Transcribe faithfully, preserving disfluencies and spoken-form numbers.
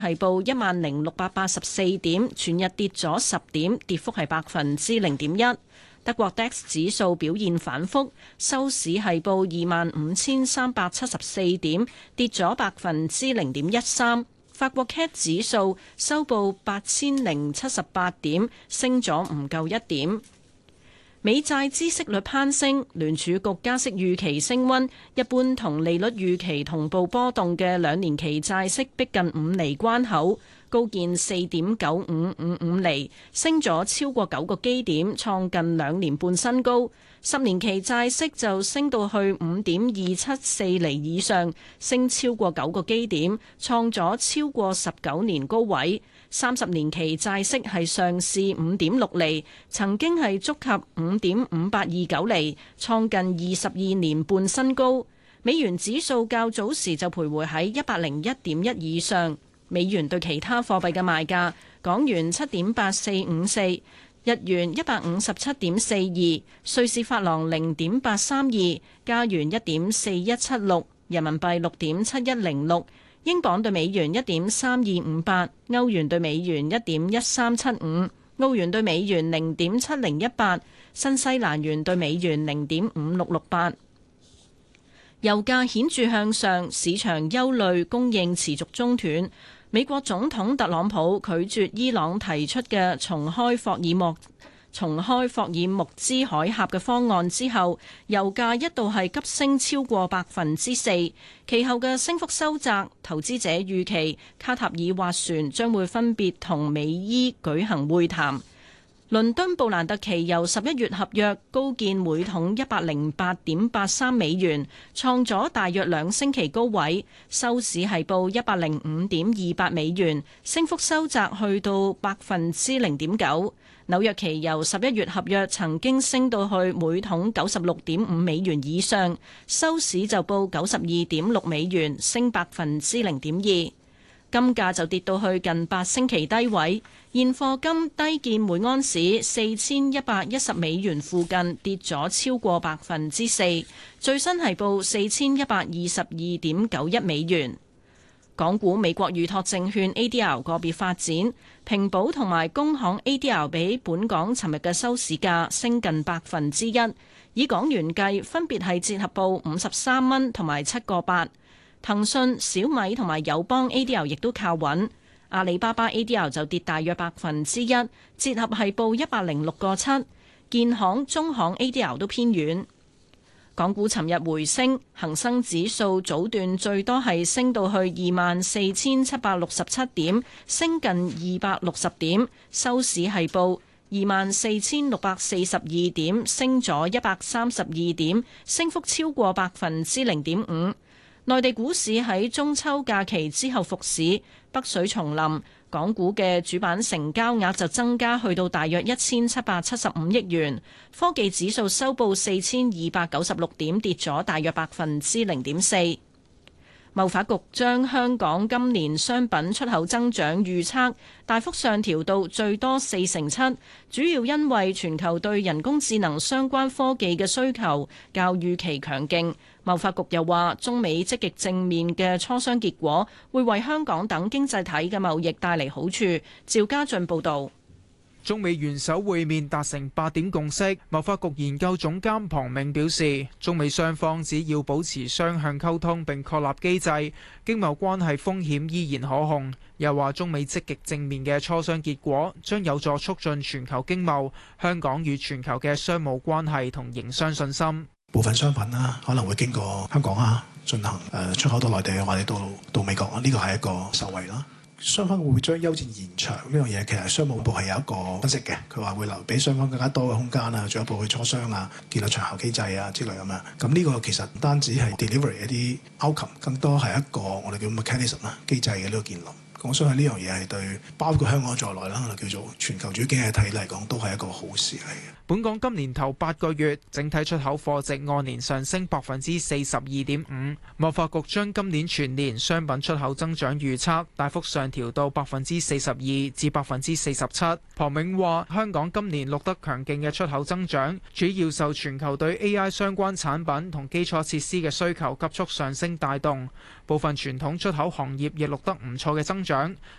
係報一萬零六百八十四點，全日跌咗十點，跌幅係百分之零點一。德國 D A X 指數表現反覆，收市係報二萬五千三百七十四點，跌咗百分之零點一三。法國 C A C 指數收報八千零七十八點，升咗唔夠一點。美債孳息率攀升，聯儲局加息預期升溫，一般同利率預期同步波動嘅兩年期債息逼近五厘關口，高見四點九五五五厘，升咗超過九個基點，創近兩年半新高。十年期債息就升到去五點二七四厘以上，升超過九個基點，創咗超過十九年高位。三十年期債息係上試五點六厘，曾經係觸及五點五八二九厘，創近二十二年半新高。美元指數較早時就徘徊喺一百零一點一以上。美元對其他貨幣嘅賣價：港元七點八四五四，日元一百五十七點四二，瑞士法郎零點八三二，加元一點四一七六，人民幣六點七一零六。英鎊對美元一點三二五八，歐元對美元一點一三七五，澳元對美元零點七零一八，新西蘭元對美元零點五六六八。油價顯著向上，市場憂慮供應持續中斷。美國總統特朗普拒絕伊朗提出嘅重開霍爾莫重開霍爾木茲海峽嘅方案之後，油價一度係急升超過百分之四，其後嘅升幅收窄。投資者預期卡塔爾斡旋將會分別同美伊舉行會談。倫敦布蘭特期油十一月合約高見每桶一百零八點八三美元，創咗大約兩星期高位，收市係報一百零五點二八美元，升幅收窄去到百分之零點九。紐約期油十一月合約曾經升到去每桶九十六點五美元以上，收市就報九十二點六美元，升百分之零點二。金價就跌到去近八星期低位，現貨金低見每安士四千一百一十美元附近，跌咗超過百分之四，最新係報四千一百二十二點九一美元。港股美國預託證券 A D R 個別發展，平保同埋工行 A D R 比本港尋日嘅收市價升近百分之一，以港元計分別係折合報五十三蚊同埋七個八。騰訊、小米同埋友邦 A D R 亦都靠穩，阿里巴巴 A D R 就跌大約百分之一，折合係報一百零六個七。建行、中行 A D R 都偏軟。港股尋日回升，恒生指數早段最多係升到去二萬四千七百六十七點，升近二百六十點，收市係報二萬四千六百四十二點，升咗一百三十二點，升幅超過百分之零點五。內地股市喺中秋假期之後復市，北水重臨，港股嘅主板成交額就增加去到大約一千七百七十五億元。科技指數收報四千二百九十六點，跌咗大約百分之零點四。貿發局將香港今年商品出口增長預測大幅上調到最多四成七，主要因為全球對人工智能相關科技嘅需求較預期強勁。貿發局又話，中美積極正面嘅磋商結果會為香港等經濟體嘅貿易帶嚟好處。趙家俊報導。 中美元首會面達成八點共識，貿發局研究總監龐銘表示，中美雙方只要保持雙向溝通並確立機制，經貿關係風險依然可控。又話中美積極正面嘅磋商結果將有助促進全球經貿、香港與全球嘅商務關係同營商信心。 部分商品啦，可能會經過香港啊進行誒出口到內地或者到到美國啊，呢個係一個受惠啦。雙方會唔會將休戰延長呢樣嘢？其實商務部係有一個分析嘅，佢話會留俾雙方更加多嘅空間啊，進一步去磋商啊，建立長效機制啊之類咁樣。咁呢個其實唔單止係 delivery 一啲 outcome，更多係一個我哋叫 mechanism 啦機制嘅呢個建立。我相信呢樣嘢係對包括香港在內啦，叫做全球主要經濟體嚟講，都係一個好事嚟嘅。 本港今年頭八個月整體出口貨值按年上升百分之四十二點五，貿發局將今年全年商品出口增長預測大幅上調到百分之四十二至百分之四十七。龐銘話：香港今年錄得強勁嘅出口增長，主要受全球對 A I 相關產品同基礎設施嘅需求急速上升帶動。 部分傳統出口行業亦錄得唔錯嘅增長，